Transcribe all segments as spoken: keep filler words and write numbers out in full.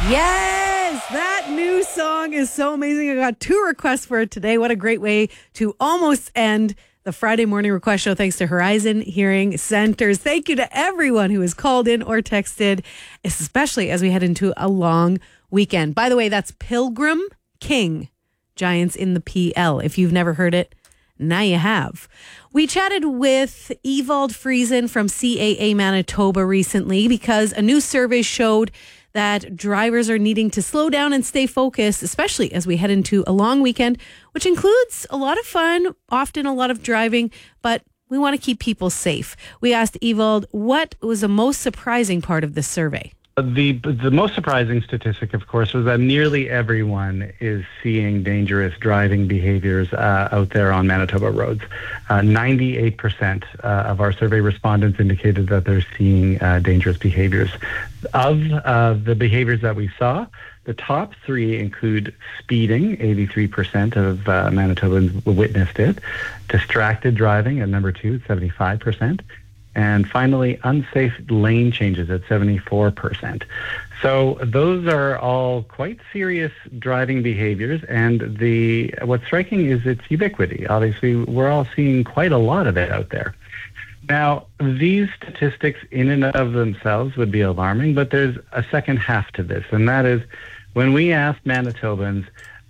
Yes, that new song is so amazing. I got two requests for it today. What a great way to almost end the Friday morning request show, thanks to Horizon Hearing Centers. Thank you to everyone who has called in or texted, especially as we head into a long weekend. By the way, that's Pilgrim King, Giants in the P L. If you've never heard it, now you have. We chatted with Ewald Friesen from C A A Manitoba recently because a new survey showed that drivers are needing to slow down and stay focused, especially as we head into a long weekend, which includes a lot of fun, often a lot of driving, but we want to keep people safe. We asked Ewald what was the most surprising part of this survey. The the most surprising statistic, of course, was that nearly everyone is seeing dangerous driving behaviors uh, out there on Manitoba roads. Uh, ninety-eight percent uh, of our survey respondents indicated that they're seeing uh, dangerous behaviors. Of uh, the behaviors that we saw, the top three include speeding, eighty-three percent of uh, Manitobans witnessed it. Distracted driving at number two, seventy-five percent. And finally, unsafe lane changes at seventy-four percent. So those are all quite serious driving behaviors. And the what's striking is its ubiquity. Obviously, we're all seeing quite a lot of it out there. Now, these statistics in and of themselves would be alarming, but there's a second half to this. And that is when we asked Manitobans,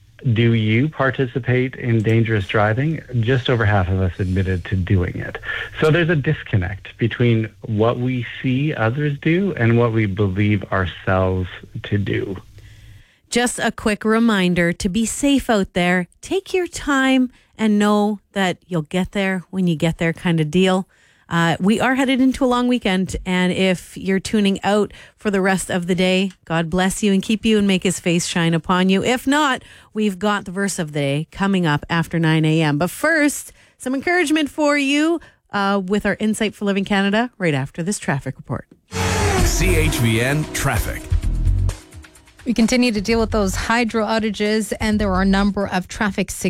do you participate in dangerous driving? Just over half of us admitted to doing it. So there's a disconnect between what we see others do and what we believe ourselves to do. Just a quick reminder to be safe out there. Take your time and know that you'll get there when you get there kind of deal. Uh, we are headed into a long weekend, and if you're tuning out for the rest of the day, God bless you and keep you and make his face shine upon you. If not, we've got the verse of the day coming up after nine a.m. But first, some encouragement for you uh, with our Insight for Living Canada right after this traffic report. C H V N Traffic. We continue to deal with those hydro outages, and there are a number of traffic